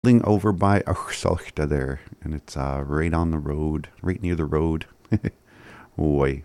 over by Uchsalchta there, and it's right on the road, right near the road. Oi.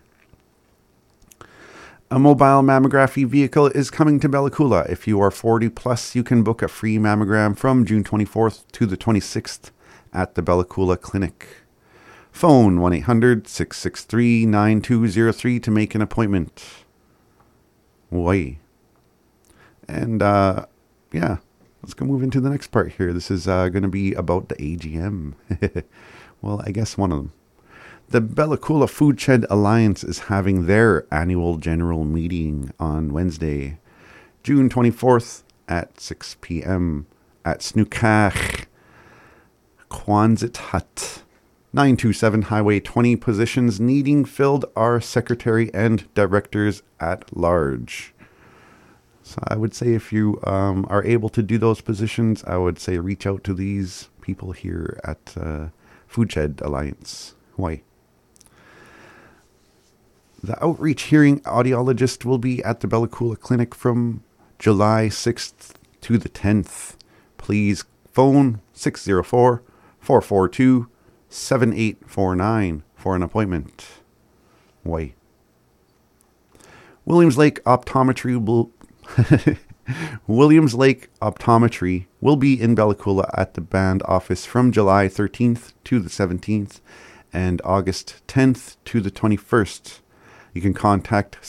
A mobile mammography vehicle is coming to Bella Coola. If you are 40 plus, you can book a free mammogram from June 24th to the 26th at the Bella Coola Clinic. Phone 1-800-663-9203 to make an appointment. Oi. And, yeah, let's go move into the next part here. This is going to be about the AGM. Well, I guess one of them. The Bella Coola Food Shed Alliance is having their annual general meeting on Wednesday, June 24th at 6 p.m. at Snoekach Quonset Hut. 927 Highway 20. Positions needing filled are secretary and directors at large. So I would say if you are able to do those positions, I would say reach out to these people here at Food Shed Alliance. Why? The outreach hearing audiologist will be at the Bella Coola Clinic from July 6th to the 10th. Please phone 604-442-7849 for an appointment. Why? Williams Lake Optometry will be in Bella Coola at the band office from July 13th to the 17th and August 10th to the 21st. You can contact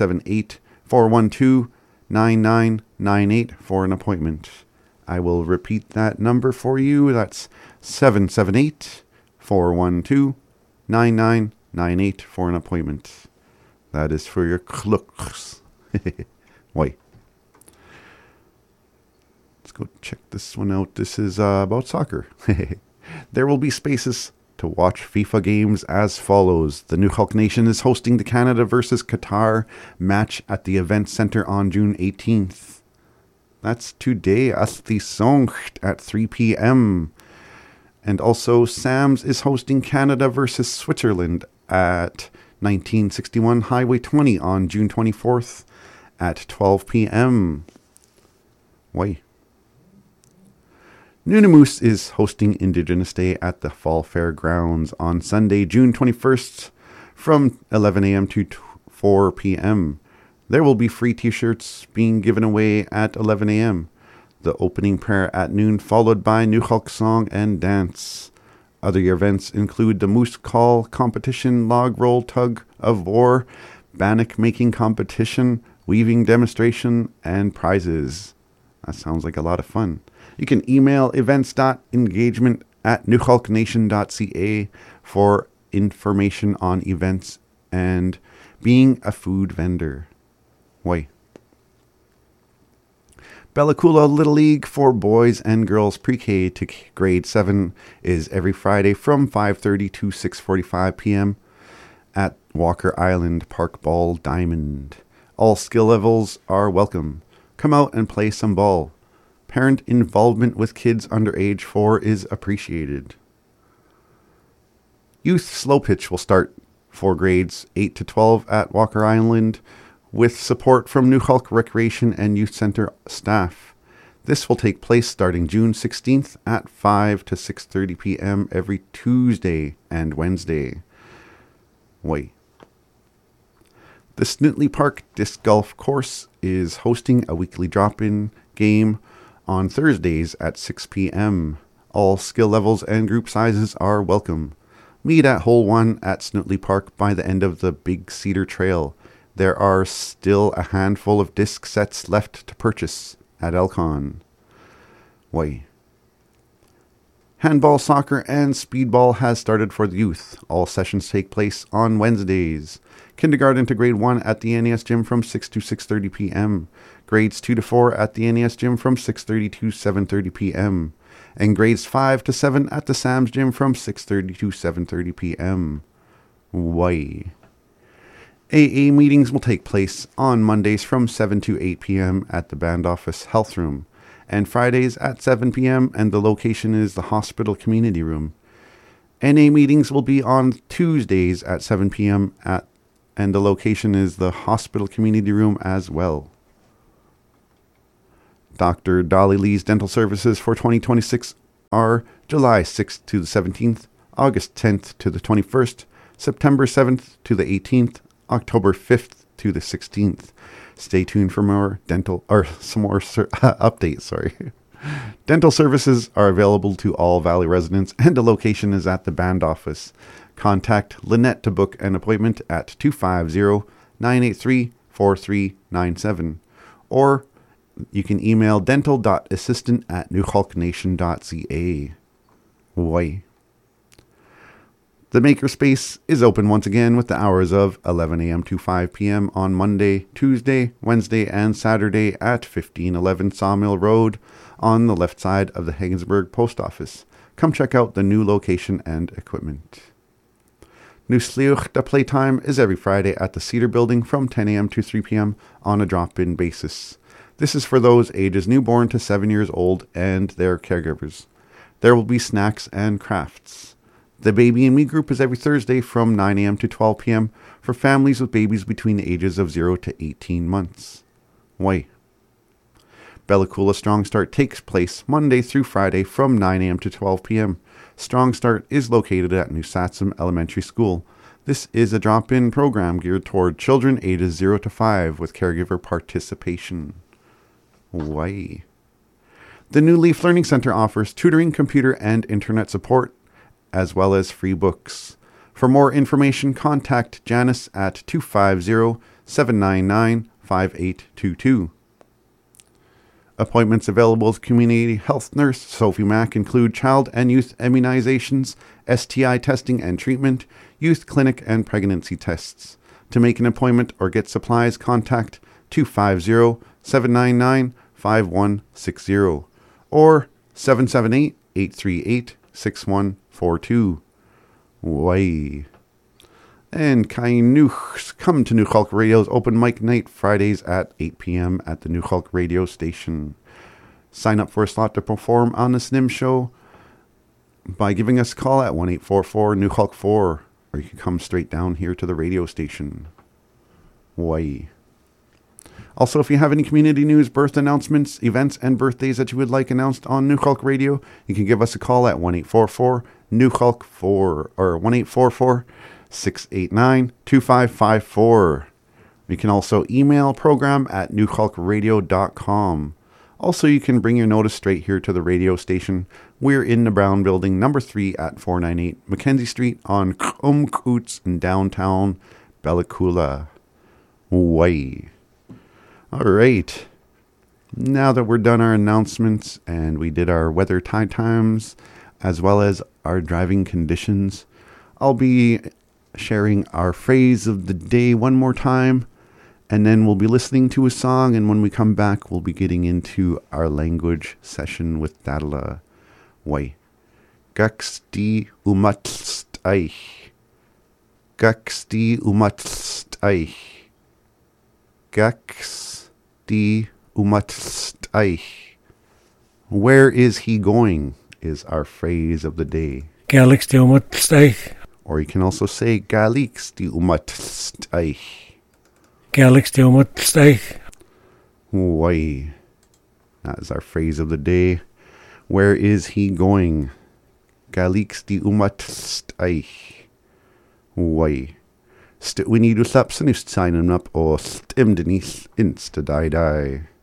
778-412-9998 for an appointment. I will repeat that number for you. That's 778-412-9998 for an appointment. That is for your clucks. Why? Let's go check this one out. This is about soccer. There will be spaces to watch FIFA games as follows. The New Hulk Nation is hosting the Canada versus Qatar match at the Event Center on June 18th. That's today, Asti Songt at 3 p.m. And also, Sam's is hosting Canada versus Switzerland at 1961 Highway 20 on June 24th at 12 p.m. Why? Nunamuse is hosting Indigenous Day at the Fall Fairgrounds on Sunday, June 21st from 11 a.m. to 4 p.m. There will be free t-shirts being given away at 11 a.m. The opening prayer at noon, followed by New Hulk song and dance. Other events include the Moose Call competition, log roll tug of war, bannock making competition, weaving demonstration, and prizes. That sounds like a lot of fun. You can email events.engagement@newhulknation.ca for information on events and being a food vendor. Why? Bella Coola Little League for boys and girls pre-K to grade 7 is every Friday from 5:30 to 6:45 p.m. at Walker Island Park Ball Diamond. All skill levels are welcome. Come out and play some ball. Parent involvement with kids under age 4 is appreciated. Youth Slow Pitch will start for grades 8 to 12 at Walker Island with support from New Hulk Recreation and Youth Center staff. This will take place starting June 16th at 5 to 6:30 p.m. every Tuesday and Wednesday. Wait. The Snotley Park Disc Golf Course is hosting a weekly drop-in game on Thursdays at 6 p.m. All skill levels and group sizes are welcome. Meet at Hole 1 at Snotley Park by the end of the Big Cedar Trail. There are still a handful of disc sets left to purchase at Elcon. Why? Handball, soccer, and speedball has started for the youth. All sessions take place on Wednesdays. Kindergarten to grade 1 at the NES gym from 6 to 6:30 p.m. Grades 2 to 4 at the NES gym from 6:30 to 7:30 p.m. And grades 5 to 7 at the Sam's gym from 6:30 to 7:30 p.m. Why? AA meetings will take place on Mondays from 7 to 8 p.m. at the band office health room, and Fridays at 7 p.m., and the location is the hospital community room. NA meetings will be on Tuesdays at 7 p.m. and the location is the hospital community room as well. Dr. Dolly Lee's dental services for 2026 are July 6th to the 17th, August 10th to the 21st, September 7th to the 18th, October 5th to the 16th. Stay tuned for more updates. Sorry. Dental services are available to all Valley residents, and the location is at the band office. Contact Lynette to book an appointment at 250-983-4397, or you can email dental.assistant@newhulknation.ca. Why? The Makerspace is open once again with the hours of 11 a.m. to 5 p.m. on Monday, Tuesday, Wednesday, and Saturday at 1511 Sawmill Road on the left side of the Haggensburg Post Office. Come check out the new location and equipment. Nusliuch, the playtime is every Friday at the Cedar Building from 10 a.m. to 3 p.m. on a drop-in basis. This is for those ages newborn to 7 years old and their caregivers. There will be snacks and crafts. The Baby and Me group is every Thursday from 9 a.m. to 12 p.m. for families with babies between the ages of 0 to 18 months. Why? Bella Coola Strong Start takes place Monday through Friday from 9 a.m. to 12 p.m. Strong Start is located at New Satsum Elementary School. This is a drop-in program geared toward children ages 0 to 5 with caregiver participation. Why? The New Leaf Learning Center offers tutoring, computer, and internet support, as well as free books. For more information, contact Janice at 250-799-5822. Appointments available with community health nurse Sophie Mack include child and youth immunizations, STI testing and treatment, youth clinic, and pregnancy tests. To make an appointment or get supplies, contact 250-799-5160 or 778-838-6142. Why? And Kainuch's Come to New Hulk Radio's open mic night Fridays at 8 p.m. at the New Hulk radio station. Sign up for a slot to perform on the SNIM show by giving us a call at 1-844-NEW-HULK-4, or you can come straight down here to the radio station. Why? Also, if you have any community news, birth announcements, events, and birthdays that you would like announced on New Hulk Radio, you can give us a call at 1-844-NEW-HULK-4 or 1-844-689-2554. You can also email program at newhulkradio.com. Also, you can bring your notice straight here to the radio station. We're in the Brown Building, number 3 at 498 Mackenzie Street on Krumkoots in downtown Bella Coola. Hawaii. All right. Now that we're done our announcements and we did our weather tide times as well as our driving conditions, I'll be sharing our phrase of the day one more time, and then we'll be listening to a song, and when we come back, we'll be getting into our language session with Dadala. Wai. Gaksti umatsteich. Gaksti umatsteich. Gaksti umatsteich. Where is he going is our phrase of the day. Galaxy umatsteich. Or you can also say Galaxy umatsteich. Galaxy umatsteich. Why? That is our phrase of the day. Where is he going? Galaxy umatsteich. Why? We need to stop signing up or stim Denise insta die.